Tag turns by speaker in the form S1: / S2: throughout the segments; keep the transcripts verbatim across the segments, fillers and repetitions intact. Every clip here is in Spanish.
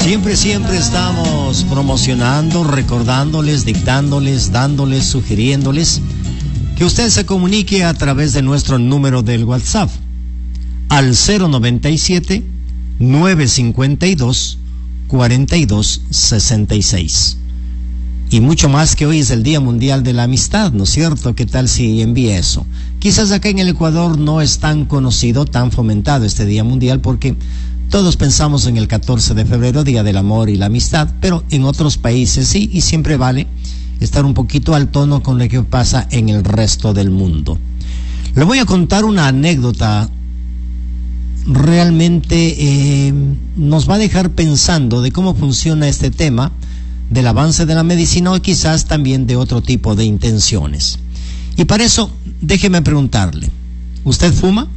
S1: Siempre, siempre estamos promocionando, recordándoles, dictándoles, dándoles, sugiriéndoles que usted se comunique a través de nuestro número del WhatsApp al cero noventa y siete, nueve cincuenta y dos, cuarenta y dos sesenta y seis. Y mucho más, que hoy es el Día Mundial de la Amistad, ¿no es cierto? ¿Qué tal si envía eso? Quizás acá en el Ecuador no es tan conocido, tan fomentado este Día Mundial, porque todos pensamos en el catorce de febrero, Día del Amor y la Amistad, pero en otros países sí, y siempre vale estar un poquito al tono con lo que pasa en el resto del mundo. Le voy a contar una anécdota. Realmente eh, nos va a dejar pensando de cómo funciona este tema del avance de la medicina, o quizás también de otro tipo de intenciones. Y para eso, déjeme preguntarle, ¿usted fuma?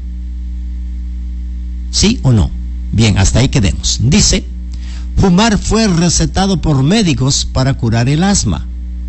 S1: ¿Sí o no? Bien, hasta ahí quedemos. Dice, fumar fue recetado por médicos para curar el asma.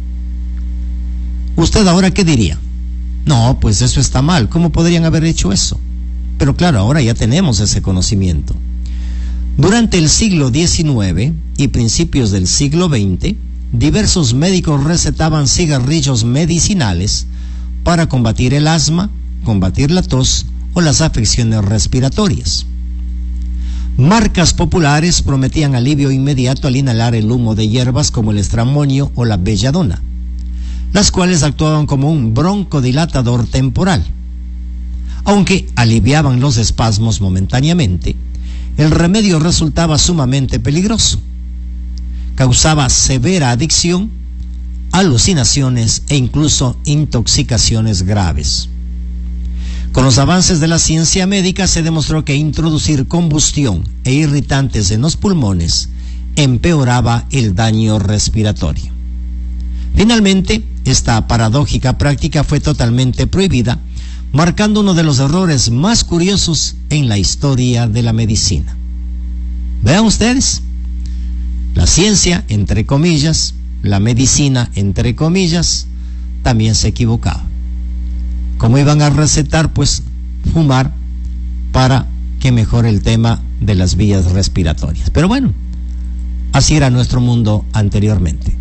S1: ¿Usted ahora qué diría? No, pues eso está mal. ¿Cómo podrían haber hecho eso? Pero claro, ahora ya tenemos ese conocimiento. Durante el siglo diecinueve y principios del siglo veinte, diversos médicos recetaban cigarrillos medicinales para combatir el asma, combatir la tos o las afecciones respiratorias. Marcas populares prometían alivio inmediato al inhalar el humo de hierbas como el estramonio o la belladona, las cuales actuaban como un broncodilatador temporal. Aunque aliviaban los espasmos momentáneamente, el remedio resultaba sumamente peligroso. Causaba severa adicción, alucinaciones e incluso intoxicaciones graves. Con los avances de la ciencia médica se demostró que introducir combustión e irritantes en los pulmones empeoraba el daño respiratorio. Finalmente, esta paradójica práctica fue totalmente prohibida, marcando uno de los errores más curiosos en la historia de la medicina. Vean ustedes, la ciencia, entre comillas, la medicina, entre comillas, también se equivocaba. ¿Cómo iban a recetar, pues, fumar para que mejore el tema de las vías respiratorias? Pero bueno, así era nuestro mundo anteriormente.